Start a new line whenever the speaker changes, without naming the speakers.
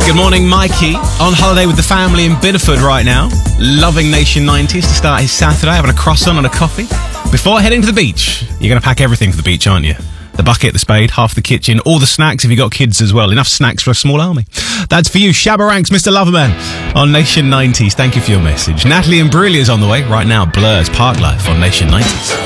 Good morning, Mikey. On holiday with the family in Bideford right now. Loving Nation 90s to start his Saturday, having a croissant and a coffee. Before heading to the beach, you're going to pack everything for the beach, aren't you? The bucket, the spade, half the kitchen, all the snacks if you've got kids as well. Enough snacks for a small army. That's for you, Shabba Ranks, Mr. Loverman on Nation 90s. Thank you for your message. Natalie and Imbruglia is on the way right now. Blur's Park Life on Nation 90s.